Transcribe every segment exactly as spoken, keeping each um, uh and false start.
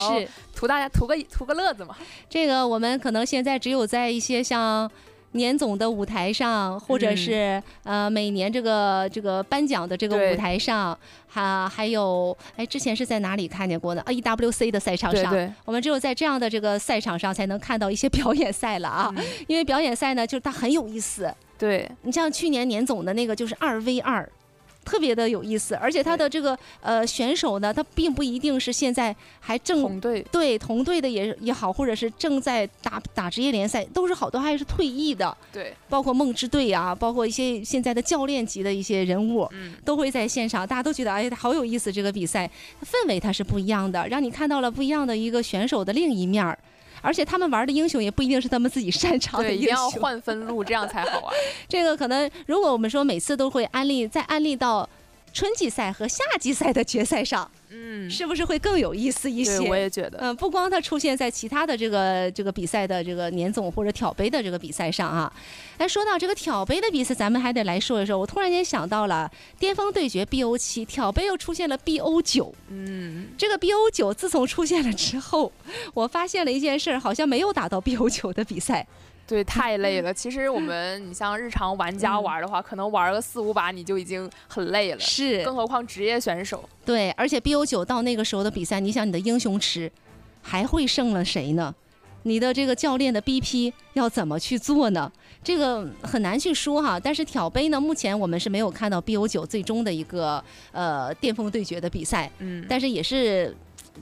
是图大家图个图个乐子嘛。 这个我们可能现在只有在一些像年总的舞台上，或者是、嗯、呃每年这个这个颁奖的这个舞台上，还还有哎之前是在哪里看见过的啊 ？E W C 的赛场上， 对对， 我们只有在这样的这个赛场上才能看到一些表演赛了啊。嗯、因为表演赛呢，就是它很有意思。 对， 你像去年年总的那个就是二 v 二。特别的有意思，而且他的这个呃选手呢，他并不一定是现在还正同队对同队的也也好，或者是正在打打职业联赛，都是好多还是退役的， 对， 包括梦之队啊，包括一些现在的教练级的一些人物，嗯，都会在现场，大家都觉得哎，好有意思，这个比赛氛围它是不一样的，让你看到了不一样的一个选手的另一面。而且他们玩的英雄也不一定是他们自己擅长的英雄， 对，一定要换分路，这样才好玩。 这个可能，如果我们说每次都会安利，再安利到春季赛和夏季赛的决赛上，嗯，是不是会更有意思一些？ 对，我也觉得。 嗯，不光它出现在其他的这个这个比赛的这个年总或者挑杯的这个比赛上啊。哎，说到这个挑杯的比赛，咱们还得来说一说。我突然间想到了巅峰对决 B O 七，挑杯又出现了 B O 九。嗯，这个 B O 九自从出现了之后，我发现了一件事，好像没有打到 B O 九的比赛。 对，太累了。其实我们，你像日常玩家玩的话，嗯、可能玩个四五把你就已经很累了， 是， 更何况职业选手。 对，而且 B O 九到那个时候的比赛，你想你的英雄池还会剩了谁呢？你的这个教练的 B P 要怎么去做呢？这个很难去说哈。但是挑杯呢，目前我们是没有看到 B O 九最终的一个呃巅峰对决的比赛，嗯，但是也是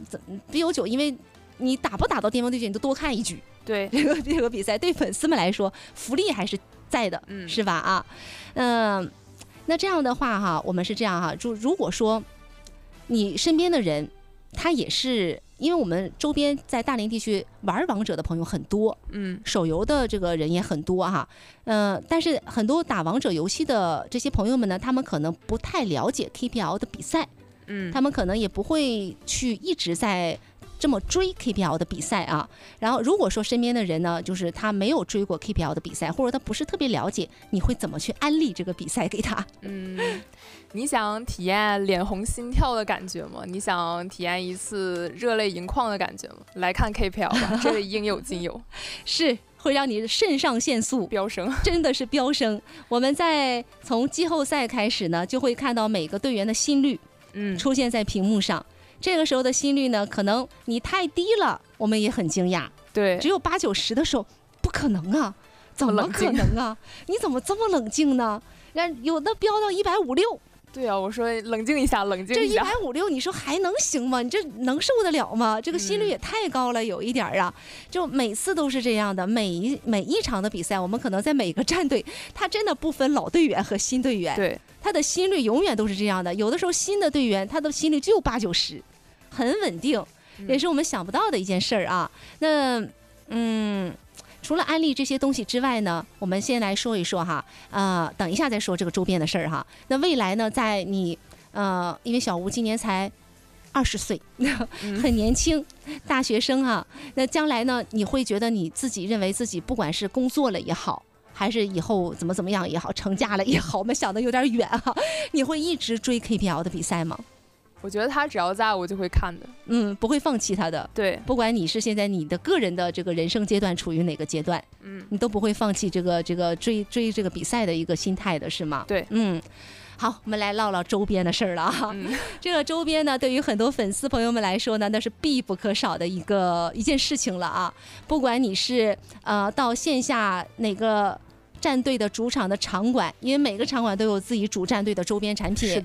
B O 九，因为你打不打到巅峰对决，你都多看一局。 对， 这个这个比赛对粉丝们来说福利还是在的，嗯、是吧？啊，嗯、呃，那这样的话哈，我们是这样哈，就如果说你身边的人他也是，因为我们周边在大连地区玩王者的朋友很多，嗯，手游的这个人也很多哈，嗯、呃，但是很多打王者游戏的这些朋友们呢，他们可能不太了解 K P L 的比赛，嗯，他们可能也不会去一直在这么追 K P L 的比赛啊，然后如果说身边的人呢，就是他没有追过 K P L 的比赛，或者他不是特别了解，你会怎么去安利这个比赛给他？ 嗯，你想体验脸红心跳的感觉吗？你想体验一次热泪盈眶的感觉吗？来看 K P L 吧，这里应有尽有， 是会让你肾上腺素飙升， 真的是飙升。我们在从季后赛开始呢，就会看到每个队员的心率，嗯，出现在屏幕上。这个时候的心率呢，可能你太低了，我们也很惊讶。 对， 只有八九十的时候，不可能啊，怎么可能啊？你怎么这么冷静呢？然有的飙到一百五六。 对啊，我说冷静一下，冷静一下。 这一百五六，你说还能行吗？你这能受得了吗？这个心率也太高了，嗯、有一点啊。就每次都是这样的，每一每一场的比赛，我们可能在每个战队，他真的不分老队员和新队员。 对。 他的心率永远都是这样的，有的时候新的队员他的心率只有八九十，很稳定，也是我们想不到的一件事儿啊。那嗯，除了安利这些东西之外呢，我们先来说一说哈，呃，等一下再说这个周边的事儿哈。那未来呢，在你呃，因为小吴今年才二十岁，很年轻，大学生哈、啊。那将来呢，你会觉得你自己认为自己不管是工作了也好，还是以后怎么怎么样也好，成家了也好，我们想的有点远哈、啊。你会一直追 K P L 的比赛吗？ 我觉得他只要在我就会看的， 嗯，不会放弃他的。 对， 不管你是现在你的个人的这个人生阶段处于哪个阶段，嗯，你都不会放弃这个这个追追这个比赛的一个心态的是吗？ 对， 嗯。好，我们来唠唠周边的事儿了啊。嗯、这个周边呢，对于很多粉丝朋友们来说呢，那是必不可少的一个一件事情了啊。不管你是呃到线下哪个战队的主场的场馆，因为每个场馆都有自己主战队的周边产品，